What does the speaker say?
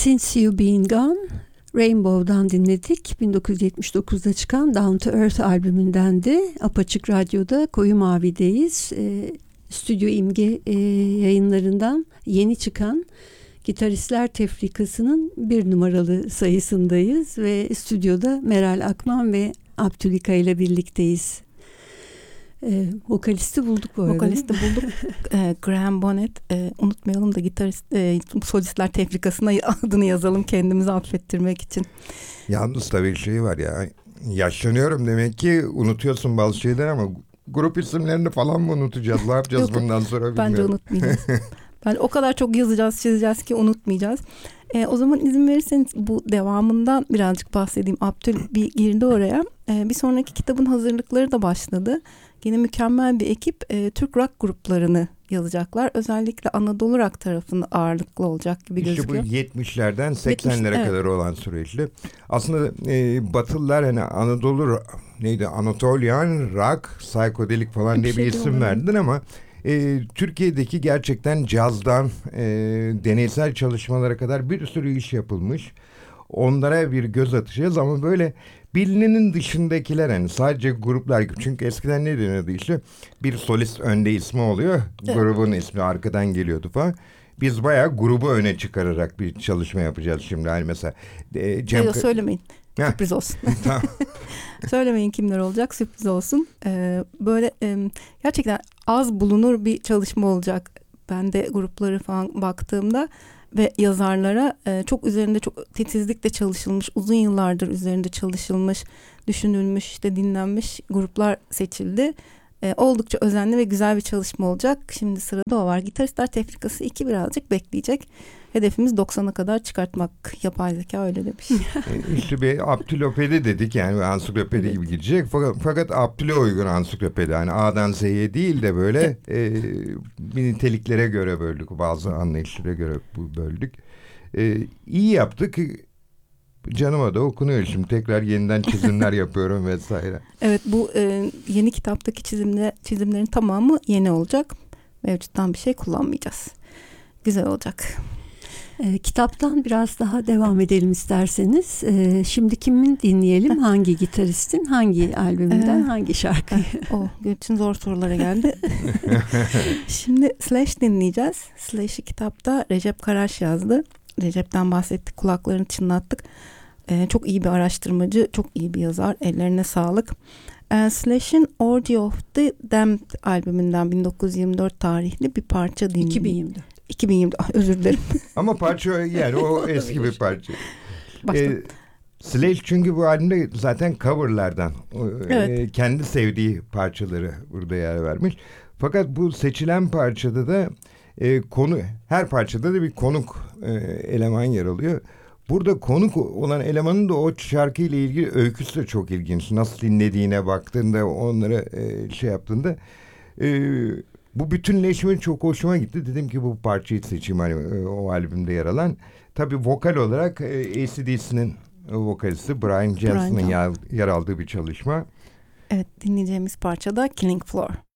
Since You Been Gone, Rainbow'dan dinledik. 1979'da çıkan Down to Earth albümündendi. Apaçık Radyo'da Koyu Mavi'deyiz. Stüdyo İmge yayınlarından yeni çıkan Gitaristler Tefrikası'nın 1 numaralı sayısındayız. Ve stüdyoda Meral Akman ve Abdülika ile birlikteyiz. Vokalisti bulduk bu arada. Vokalisti bulduk. Graham Bonnet. Unutmayalım da gitarist, solistler tefrikasına adını yazalım kendimizi affettirmek için. Yalnız tabii şey var ya. Yaşlanıyorum demek ki, unutuyorsun bazı şeyler ama grup isimlerini falan mı unutacağız? Ne yapacağız bundan sonra bilmiyorum. Bence unutmayacağız. Ben o kadar çok yazacağız, çizeceğiz ki unutmayacağız. O zaman izin verirseniz bu devamından birazcık bahsedeyim. Abdül bir girdi oraya. Bir sonraki kitabın hazırlıkları da başladı. Yine mükemmel bir ekip Türk rock gruplarını yazacaklar. Özellikle Anadolu rock tarafında ağırlıklı olacak gibi gözüküyor. İşte bu 70'lerden 80'lere kadar olan süreçli. Aslında Batılılar hani Anadolu Anatolian rock, psikodelik falan diye bir isim verdiler ama Türkiye'deki gerçekten cazdan deneysel çalışmalara kadar bir sürü iş yapılmış. Onlara bir göz atacağız ama böyle bilinenin dışındakiler, hani sadece gruplar gibi. Çünkü eskiden ne deniyordu işte, bir solist önde ismi oluyor. Evet. Grubun ismi arkadan geliyordu falan. Biz bayağı grubu öne çıkararak bir çalışma yapacağız şimdi. Hani mesela Yok söylemeyin. Sürpriz olsun. Tamam. Söylemeyin kimler olacak, sürpriz olsun. Böyle gerçekten az bulunur bir çalışma olacak. Ben de grupları falan baktığımda ve yazarlara çok üzerinde çok titizlikle çalışılmış, uzun yıllardır üzerinde çalışılmış, düşünülmüş, işte dinlenmiş gruplar seçildi. Oldukça özenli ve güzel bir çalışma olacak. Şimdi sırada o var. Gitaristler Tefrikası 2 birazcık bekleyecek. Hedefimiz 90'a kadar çıkartmak. Yapay zeka öyle demiş. İşte bir Abdülopedi dedik, yani ansiklopedi gibi gidecek. Fakat Abdül'e uygun ansiklopedi. Yani A'dan Z'ye değil de böyle niteliklere göre böldük. Bazı anlayışlara göre böldük. İyi yaptık. Canıma da okunuyor şimdi. Tekrar yeniden çizimler yapıyorum vesaire. Evet, bu yeni kitaptaki çizimlerin tamamı yeni olacak. Mevcuttan bir şey kullanmayacağız. Güzel olacak. Kitaptan biraz daha devam edelim isterseniz. Şimdi kimin dinleyelim? Hangi gitaristin, hangi albümünden, hangi şarkıyı? Bütün zor sorulara geldi. Şimdi Slash dinleyeceğiz. Slash'i kitapta Recep Karaş yazdı. Recep'ten bahsettik, kulaklarını çınlattık. Çok iyi bir araştırmacı, çok iyi bir yazar. Ellerine sağlık. Slash'in Orgy of the Damned albümünden 1924 tarihli bir parça dinleyelim. 2020, özür dilerim. Ama parça yani o eski bir parça. Slash çünkü bu albümde zaten coverlardan evet. Kendi sevdiği parçaları burada yer vermiş. Fakat bu seçilen parçada da her parçada da bir konuk eleman yer alıyor. Burada konuk olan elemanın da o şarkıyla ilgili öyküsü de çok ilginç. Nasıl dinlediğine baktığında, onlara şey yaptığında bu bütünleşme çok hoşuma gitti. Dedim ki bu parçayı seçeyim, hani o albümde yer alan. Tabii vokal olarak AC/DC'nin vokalisti Brian Johnson'ın yer aldığı bir çalışma. Evet, dinleyeceğimiz parça da Killing Floor.